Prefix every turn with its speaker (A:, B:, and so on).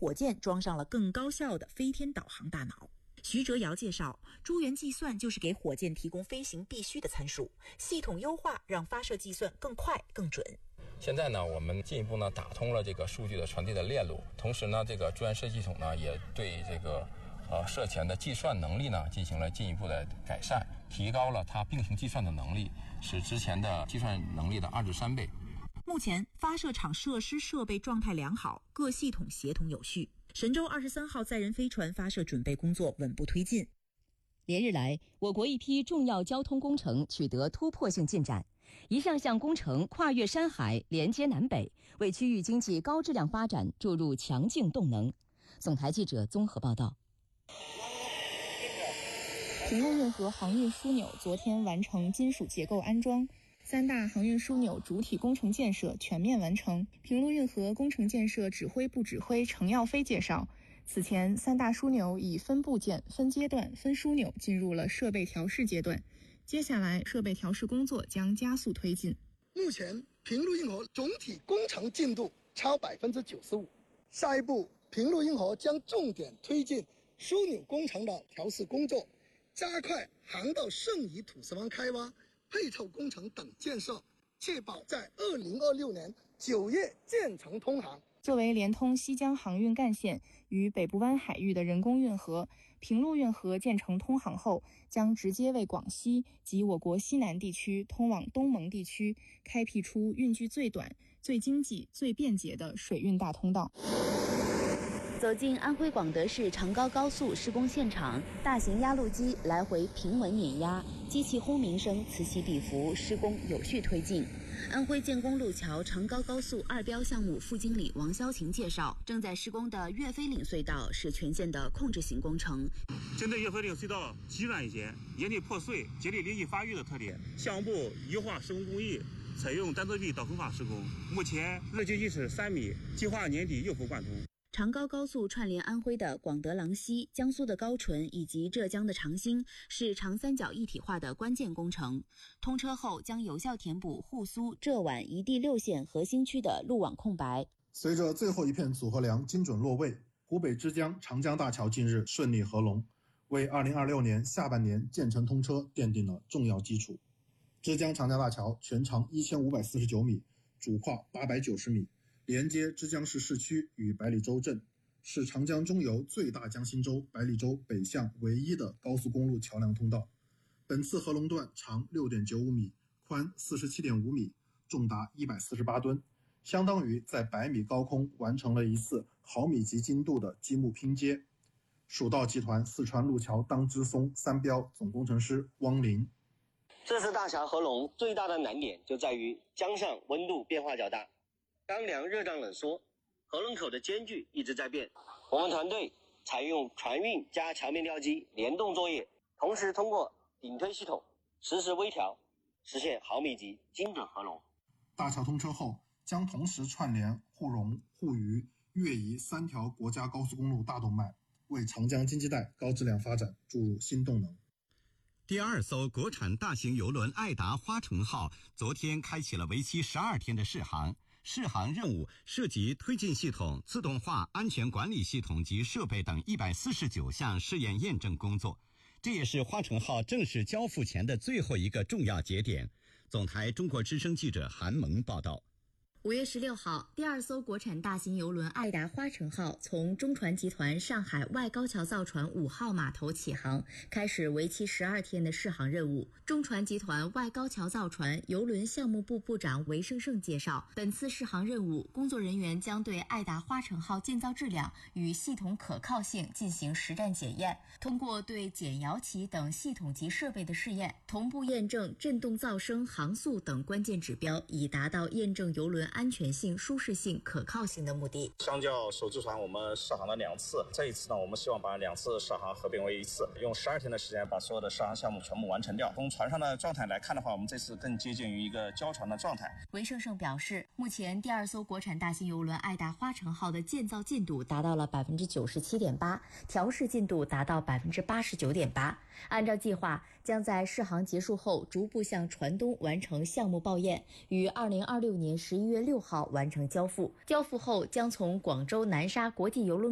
A: 火箭装上了更高效的飞天导航大脑。徐哲尧介绍，珠源计算就是给火箭提供飞行必须的参数，系统优化让发射计算更快更准。
B: 现在呢，我们进一步呢打通了这个数据的传递的链路，同时呢，这个珠源设计系统呢也对这个射前的计算能力呢进行了进一步的改善，提高了它并行计算的能力，使之前的计算能力的2至3倍。
A: 目前发射场设施设备状态良好，各系统协同有序。神舟23号载人飞船发射准备工作稳步推进。
C: 连日来，我国一批重要交通工程取得突破性进展，一项项工程跨越山海，连接南北，为区域经济高质量发展注入强劲动能。总台记者综合报道。
D: 平陆运河航运枢纽昨天完成金属结构安装，3大航运枢纽主体工程建设全面完成。平陆运河工程建设指挥部指挥程耀飞介绍，此前3大枢纽以分部件、分阶段、分枢纽进入了设备调试阶段，接下来设备调试工作将加速推进。
E: 目前平陆运河总体工程进度超 95%， 下一步平陆运河将重点推进枢纽工程的调试工作，加快航道剩余土石方开挖、配套工程等建设，确保在2026年9月建成通航。
D: 作为连通西江航运干线与北部湾海域的人工运河，平陆运河建成通航后，将直接为广西及我国西南地区通往东盟地区开辟出运距最短、最经济、最便捷的水运大通道。
F: 走进安徽广德市长高高速施工现场，大型压路机来回平稳碾压，机器轰鸣声此起彼伏，施工有序推进。安徽建工路桥长高高速2标项目副经理王潇晴介绍，正在施工的岳飞岭隧道是全线的控制型工程。
G: 针对岳飞岭隧道极软一些、岩体破碎、节理灵气发育的特点，项目部优化施工工艺，采用单侧壁导坑法施工。目前日均是3米，计划年底右幅贯通。
F: 长高高速串联安徽的广德郎西、江苏的高淳以及浙江的长兴，是长三角一体化的关键工程。通车后将有效填补沪苏、浙皖一地6县核心区的路网空白。
H: 随着最后一片组合梁精准落位，湖北之江长江大桥近日顺利合龙，为2026年下半年建成通车奠定了重要基础。之江长江大桥全长1549米，主跨890米，连接之江市市区与百里洲镇，是长江中游最大江心洲百里洲北向唯一的高速公路桥梁通道。本次合龙段长 6.95 米，宽 47.5 米，重达148吨，相当于在100米高空完成了一次毫米级精度的积木拼接。蜀道集团四川路桥当支松3标总工程师汪林，
I: 这次大桥合龙最大的难点就在于江上温度变化较大，当凉热胀冷缩，合龙口的间距一直在变。我们团队采用船运加桥面吊机联动作业，同时通过顶推系统实时微调，实现毫米级精准合龙。
H: 大桥通车后，将同时串联沪蓉、沪渝、粤宜3条国家高速公路大动脉，为长江经济带高质量发展注入新动能。
J: 第2艘国产大型邮轮爱达花城号昨天开启了为期12天的试航。试航任务涉及推进系统、自动化安全管理系统及设备等149项试验验证工作。这也是花城号正式交付前的最后一个重要节点。总台中国之声记者韩萌报道。
F: 5月16号，第2艘国产大型邮轮爱达花城号从中船集团上海外高桥造船5号码头起航，开始为期12天的试航任务。中船集团外高桥造船邮轮项目部部长韦胜胜介绍，本次试航任务，工作人员将对爱达花城号建造质量与系统可靠性进行实战检验，通过对减摇旗等系统级设备的试验，同步验证振动噪声、航速等关键指标，以达到验证邮轮安全性、舒适性、可靠性的目的。
K: 相较首次船我们试航了2次，这一次呢，我们希望把2次试航合并为1次，用12天的时间把所有的试航项目全部完成掉。从船上的状态来看的话，我们这次更接近于一个交船的状态。
F: 韦胜胜表示，目前第2艘国产大型邮轮爱达花城号的建造进度达到了 97.8%， 调试进度达到 89.8%。按照计划，将在试航结束后逐步向船东完成项目报验，于2026年11月6号完成交付。交付后将从广州南沙国际邮轮